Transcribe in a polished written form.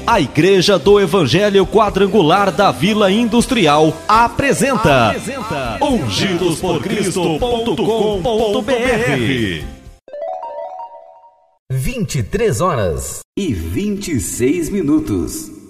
A Igreja do Evangelho Quadrangular da Vila Industrial apresenta ungidosporcristo.com.br. 23h26.